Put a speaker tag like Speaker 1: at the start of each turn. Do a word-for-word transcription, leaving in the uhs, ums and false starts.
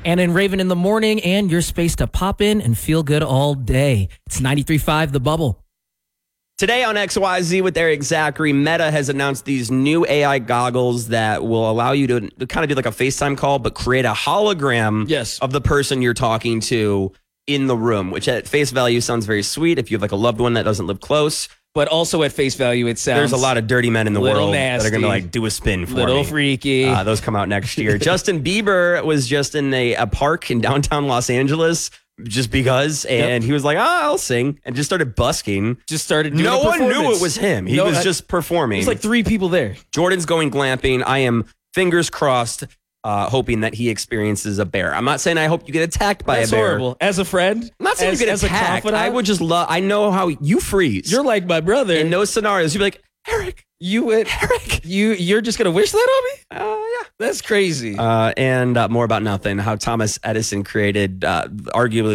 Speaker 1: And in Raven in the morning, and your space to pop in and feel good all day. It's ninety-three point five The Bubble.
Speaker 2: Today on X Y Z with Eric Zachary, Meta has announced these new A I goggles that will allow you to, to kind of do like a FaceTime call, but create a hologram
Speaker 3: yes.
Speaker 2: of the person you're talking to in the room, which at face value sounds very sweet if you have like a loved one that doesn't live close.
Speaker 3: But also at face value, it sounds
Speaker 2: there's a lot of dirty men in the world
Speaker 3: nasty,
Speaker 2: that are going to like do a spin for
Speaker 3: little
Speaker 2: me.
Speaker 3: Little freaky.
Speaker 2: Uh, those come out next year. Justin Bieber was just in a, a park in downtown Los Angeles just because, and yep. he was like, oh, I'll sing, and just started busking.
Speaker 3: Just started doing
Speaker 2: No
Speaker 3: a
Speaker 2: one knew it was him. He
Speaker 3: no,
Speaker 2: was
Speaker 3: I,
Speaker 2: just performing.
Speaker 3: There's like three people there.
Speaker 2: Jordan's going glamping. I am fingers crossed, uh, hoping that he experiences a bear. I'm not saying I hope you get attacked by
Speaker 3: That's
Speaker 2: a bear.
Speaker 3: Horrible. As a friend,
Speaker 2: I'm not saying
Speaker 3: as,
Speaker 2: you get
Speaker 3: as
Speaker 2: attacked.
Speaker 3: A
Speaker 2: I would just love, I know how you freeze.
Speaker 3: You're like my brother.
Speaker 2: In those scenarios, you'd be like, Eric.
Speaker 3: You would,
Speaker 2: Eric.
Speaker 3: You, you're just going to wish that on me?
Speaker 2: Uh, yeah.
Speaker 3: That's crazy.
Speaker 2: Uh, and uh, more about nothing, how Thomas Edison created uh, arguably